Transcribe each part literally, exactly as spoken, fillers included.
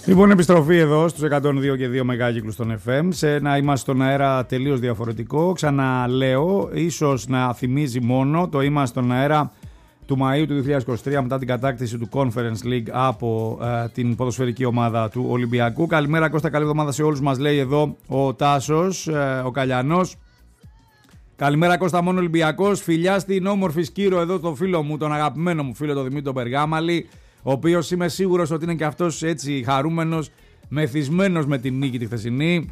Λοιπόν, επιστροφή εδώ στους εκατόν δύο και δύο μεγάκυκλους των εφ εμ, σε να είμαστε στον αέρα τελείως διαφορετικό. Ξαναλέω, ίσως να θυμίζει μόνο το είμαστε στον αέρα του Μαΐου του δύο χιλιάδες είκοσι τρία μετά την κατάκτηση του Conference League από ε, την ποδοσφαιρική ομάδα του Ολυμπιακού. Καλημέρα Κώστα, καλή εβδομάδα σε όλους, μας λέει εδώ ο Τάσος, ε, ο Καλιανός. Καλημέρα Κώστα, μόνο Ολυμπιακός. Φιλιά στην όμορφη Σκύρο εδώ, το φίλο μου, τον αγαπημένο μου φίλο, τον Δημήτρη Περγάμαλη, ο οποίος είμαι σίγουρος ότι είναι και αυτός έτσι χαρούμενος, μεθυσμένος με την νίκη τη χθεσινή.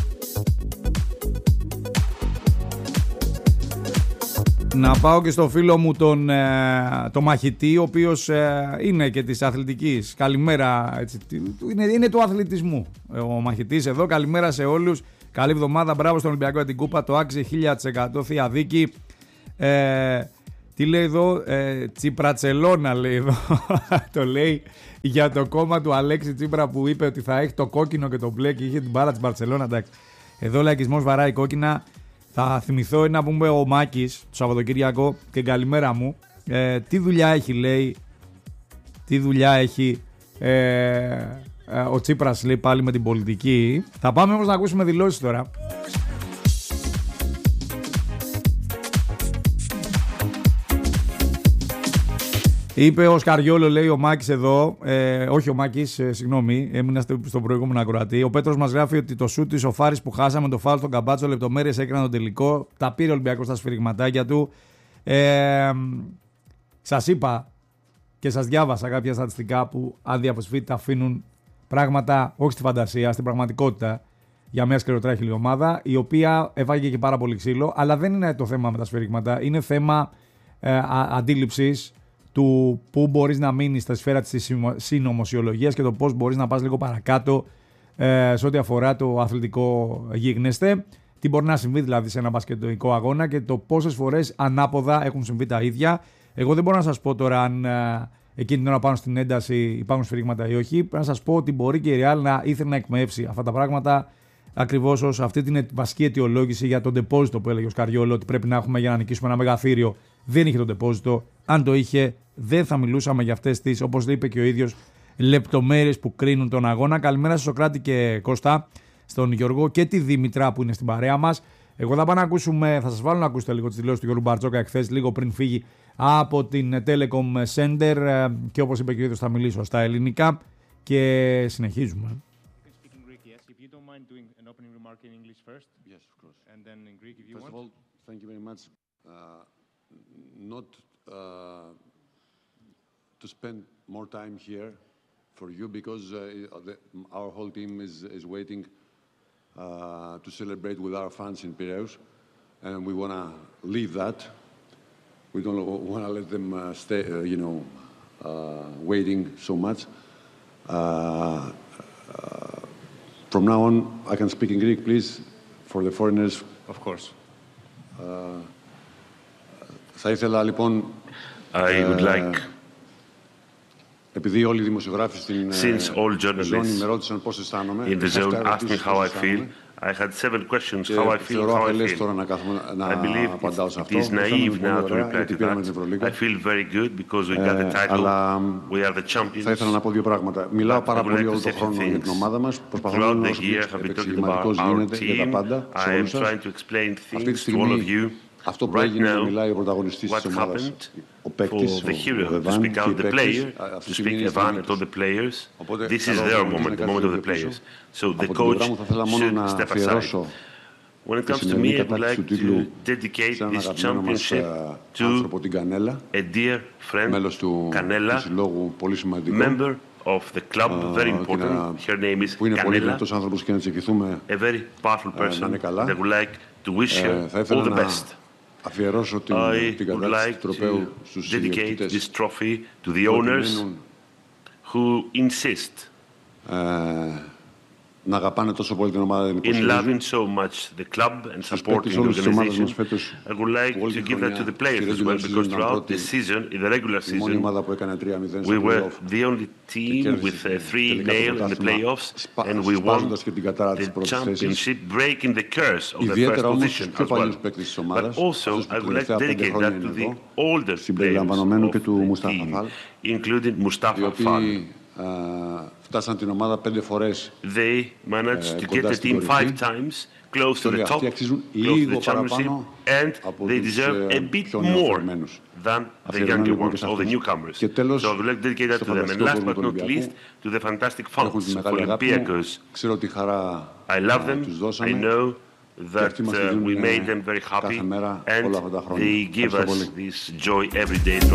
Να πάω και στο φίλο μου τον ε, το μαχητή, ο οποίος ε, είναι και της αθλητικής. Καλημέρα, έτσι, είναι, είναι του αθλητισμού ο μαχητής εδώ. Καλημέρα σε όλους. Καλή εβδομάδα, μπράβο στον Ολυμπιακό για την κούπα, το άξιζε χίλια τοις εκατό, θεία δίκη. Ε, τι λέει εδώ, ε, Τσιπρατσελώνα λέει εδώ, το λέει για το κόμμα του Αλέξη Τσίπρα που είπε ότι θα έχει το κόκκινο και το μπλε και είχε την μπάλα της Μπαρτσελώνα. Εντάξει. Εδώ λαϊκισμός βαράει κόκκινα. Θα θυμηθώ να πούμε ο Μάκης το Σαββατοκύριακο και καλημέρα μου. Ε, τι δουλειά έχει λέει, τι δουλειά έχει ε, ε, ο Τσίπρας λέει πάλι με την πολιτική. Θα πάμε όμως να ακούσουμε δηλώσεις τώρα. Είπε ο Σκαριόλο, λέει ο Μάκης εδώ, ε, όχι ο Μάκης, ε, συγγνώμη, έμεινα στον προηγούμενο ακροατή. Ο Πέτρος μας γράφει ότι το σούτ της Σοφάρης που χάσαμε, το φάουλ στον Καμπάτσο, λεπτομέρειες έκαναν τον τελικό. Τα πήρε ο Ολυμπιακός στα σφυριγματάκια του. Ε, σας είπα και σας διάβασα κάποια στατιστικά που αδιαφεσβήτητα αφήνουν πράγματα, όχι στη φαντασία, στην πραγματικότητα, για μια σκληροτράχηλη ομάδα, η οποία έφαγε και πάρα πολύ ξύλο, αλλά δεν είναι το θέμα με τα σφυριγματά, είναι θέμα ε, αντίληψης του πού μπορείς να μείνεις στα σφαίρα της συνωμοσιολογίας και το πώς μπορείς να πας λίγο παρακάτω ε, σε ό,τι αφορά το αθλητικό γίγνεσθε. Τι μπορεί να συμβεί δηλαδή σε ένα μπασκετικό αγώνα και το πόσες φορές ανάποδα έχουν συμβεί τα ίδια. Εγώ δεν μπορώ να σας πω τώρα αν ε, εκείνη την ώρα πάνω στην ένταση υπάρχουν σφυρίγματα ή όχι. Πρέπει να σας πω ότι μπορεί και η Real να ήθελε να εκμεύσει αυτά τα πράγματα ακριβώς ως αυτή την βασική αιτιολόγηση για τον ντεπόζιτο που έλεγε ο Σκαριόλο ότι πρέπει να έχουμε για να νικήσουμε ένα μεγαθύριο. Δεν είχε τον ντεπόζιτο. Αν το είχε, δεν θα μιλούσαμε για αυτές τις, όπως είπε και ο ίδιος, λεπτομέρειες που κρίνουν τον αγώνα. Καλημέρα στο Σοκράτη και Κώστα, στον Γιώργο και τη Δήμητρα που είναι στην παρέα μας. Εγώ θα πάω να ακούσουμε, θα σας βάλω να ακούσετε λίγο τις δηλώσεις του Γιώργου Μπαρτζόκα εχθές, λίγο πριν φύγει από την Telecom Center και όπως είπε και ο ίδιος θα μιλήσω στα ελληνικά και συνεχίζουμε. Not uh, to spend more time here for you because uh, the, our whole team is, is waiting uh, to celebrate with our fans in Piraeus, and we want to leave that. We don't want to let them uh, stay, uh, you know, uh, waiting so much. Uh, uh, from now on, I can speak in Greek, please, for the foreigners. Of course. Uh, Θα ήθελα λοιπόν, I would like, επειδή όλοι οι δημοσιογράφοι στην ζώνη με ρώτησαν πώς αισθάνομαι, in the zone asked me how I feel. I had seven questions, how I feel, how I feel. I believe it is naive now to reply to that. I feel very good because we got the title, we are the champions. Θα ήθελα να πω δύο πράγματα. Μιλάω πάρα πολύ όλο τον χρόνο για την ομάδα μας. Προσπαθώ να όσο επεξηγηματικός γίνεται για τα πάντα σε όλους σας. Αυτή τη στιγμή αυτό που έγινε να μιλάει ο πρωταγωνιστής της ομάδας, ο παίκτης, ο Evan και οι παίκτες, αυτή τη στιγμή είναι στην ενημέρωση. Οπότε, this is their moment, the moment of the players. So the coach should step aside. When it comes to me, I would like to dedicate this championship to a dear friend, Canella, member of the club, very important. Her name is Canella, a very powerful person. I would like to wish her all the best. Αφιερώσω την, την κατάρτιση του τροπαίου στους ιδιοκτήτες this trophy to the owners who insist ε, να αγαπάνε τόσο πολύ την ομάδα την in loving so much the club and supporting the organization. I would like to give that to the players as well because throughout the season, in the regular season, we were the only team with a three nail in the playoffs and we won the championship, breaking the curse of the first position as well. But also, I would like to dedicate that to the older players of the team, including Mustafa Fall, φτάσαν την ομάδα πέντε φορές. They managed to get the team five times close to the top, close to the championship, and they deserve a bit more than the younger ones or the newcomers. So I would like to dedicate that to them. And last but not least, to the fantastic fans of Olympiacos. I love them. I know that uh, we made them very happy, and they give us this joy every day.